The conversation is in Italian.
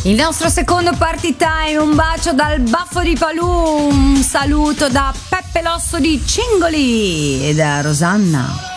Il nostro secondo party time, un bacio dal baffo di Palù, un saluto da Peppe l'osso di Cingoli e da Rosanna.